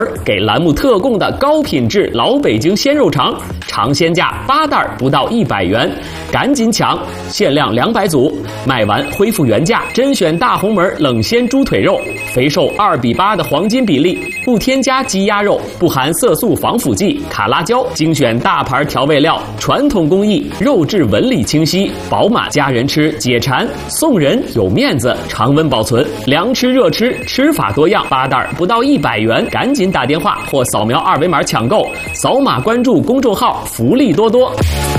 给栏目特供的高品质老北京鲜肉肠，尝鲜价8袋不到100元，赶紧抢，限量200组，卖完恢复原价。甄选大红门冷鲜猪腿肉，肥瘦2比8的黄金比例，不添加鸡鸭肉，不含色素防腐剂、卡拉胶，精选大牌调味料，传统工艺，肉质纹理清晰饱满，家人吃解馋，送人有面子，常温保存，凉吃热吃，吃法多样，8袋不到100元，赶紧打电话或扫描2维码抢购，扫码关注公众号，福利多多。